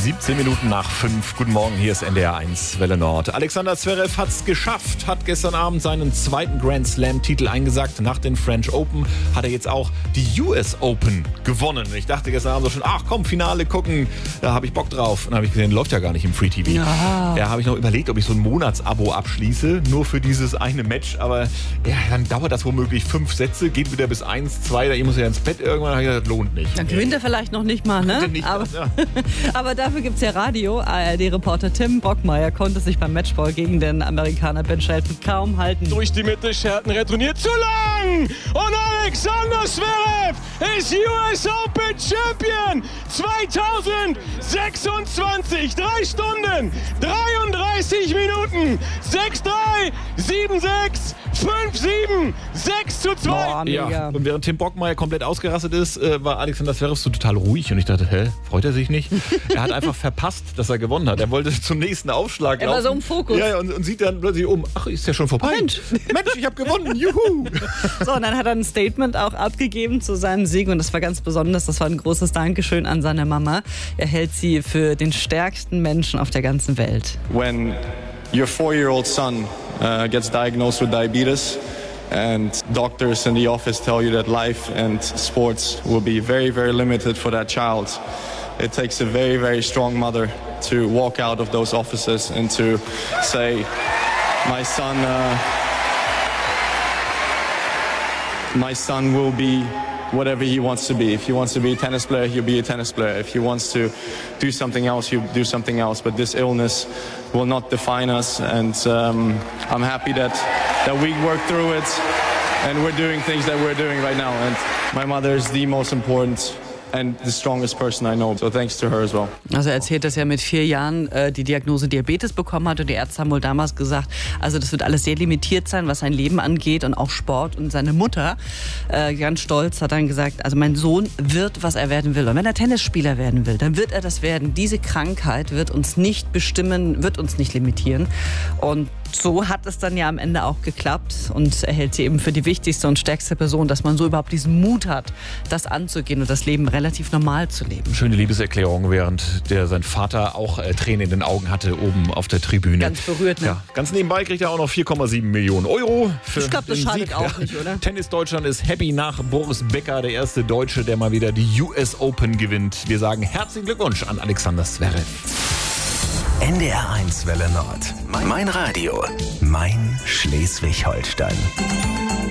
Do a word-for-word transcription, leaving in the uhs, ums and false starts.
siebzehn Minuten nach fünf. Guten Morgen, hier ist N D R eins Welle Nord. Alexander Zverev hat es geschafft, hat gestern Abend seinen zweiten Grand Slam-Titel eingesackt. Nach den French Open hat er jetzt auch die U S Open gewonnen. Ich dachte gestern Abend so schon, ach komm, Finale gucken, da habe ich Bock drauf. Und dann habe ich gesehen, läuft ja gar nicht im Free T V. Ja, ja habe ich noch überlegt, ob ich so ein Monatsabo abschließe, nur für dieses eine Match. Aber ja, dann dauert das womöglich fünf Sätze, geht wieder bis eins, zwei, ich muss ja ins Bett irgendwann. Da das lohnt nicht. Dann gewinnt er vielleicht noch nicht mal, ne? Nicht aber, das, ja. aber dafür gibt es ja Radio. A R D-Reporter Tim Brockmeier konnte sich beim Matchball gegen den Amerikaner Ben Shelton kaum halten. Durch die Mitte, Shelton retourniert zu lang! Und Alexander Zverev ist U S Open Champion zweitausendsechsundzwanzig. Drei Stunden, dreiunddreißig Minuten, sechs drei, sieben sechs, fünf sieben, sechs zu zwei. Boah, ja. Und während Tim Brockmeier komplett ausgerastet ist, war Alexander Zverev so total ruhig. Und ich dachte, hä, freut er sich nicht? Er hat einfach verpasst, dass er gewonnen hat. Er wollte zum nächsten Aufschlag er laufen. Er war so im Fokus. Ja, ja und, und sieht dann plötzlich um, ach, ist ja schon vorbei. Mensch, Mensch ich habe gewonnen, juhu. So, und dann hat er ein Statement auch abgegeben zu seinem Sieg. Und das war ganz besonders. Das war ein großes Dankeschön an seine Mama. Er hält sie für den stärksten Menschen auf der ganzen Welt. When your four-year-old son uh, gets diagnosed with diabetes, and doctors in the office tell you that life and sports will be very, very limited for that child, it takes a very, very strong mother to walk out of those offices and to say, my son, uh, my son will be whatever he wants to be. If he wants to be a tennis player, he'll be a tennis player. If he wants to do something else, he'll do something else. But this illness will not define us, and um, I'm happy that that we worked through it, and we're doing things that we're doing right now. And my mother is the most important and the strongest person I know. So thanks to her as well. Also er erzählt, dass er mit vier Jahren äh, die Diagnose Diabetes bekommen hat und die Ärzte haben wohl damals gesagt, also das wird alles sehr limitiert sein, was sein Leben angeht und auch Sport. Und seine Mutter, äh, ganz stolz, hat dann gesagt, also mein Sohn wird, was er werden will. Und wenn er Tennisspieler werden will, dann wird er das werden. Diese Krankheit wird uns nicht bestimmen, wird uns nicht limitieren. Und so hat es dann ja am Ende auch geklappt und er hält sie eben für die wichtigste und stärkste Person, dass man so überhaupt diesen Mut hat, das anzugehen und das Leben relativ normal zu leben. Schöne Liebeserklärung, während der sein Vater auch äh, Tränen in den Augen hatte, oben auf der Tribüne. Ganz berührt, ne? Ja, ganz nebenbei kriegt er auch noch vier Komma sieben Millionen Euro für Ich glaube, das den schadet Sieg. auch nicht, oder? Tennis Deutschland ist happy nach Boris Becker, der erste Deutsche, der mal wieder die U S Open gewinnt. Wir sagen herzlichen Glückwunsch an Alexander Zverev. N D R eins Welle Nord. Mein Radio. Mein Schleswig-Holstein.